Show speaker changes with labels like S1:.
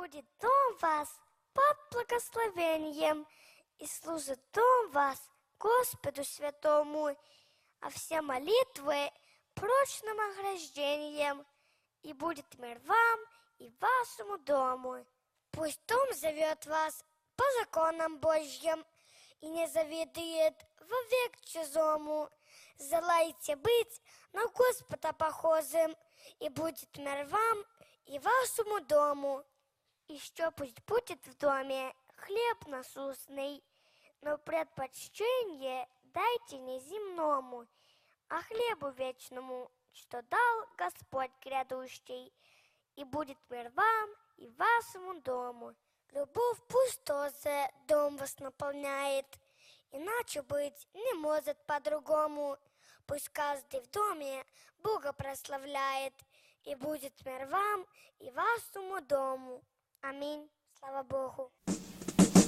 S1: будет дом вас под благословением, и служит дом вас Господу Святому, а все молитвы прочным ограждением, и будет мир вам и вашему дому. Пусть дом зовет вас по законам Божьим и не завидует вовек чужому. Желаете быть на Господа похожим, и будет мир вам и вашему дому. Еще пусть будет в доме хлеб насущный, но предпочтение дайте не земному, а хлебу вечному, что дал Господь грядущий, и будет мир вам и вашему дому. Любовь пусть тоже дом вас наполняет, иначе быть не может по-другому. Пусть каждый в доме Бога прославляет, и будет мир вам и вашему дому. Аминь. Слава Богу.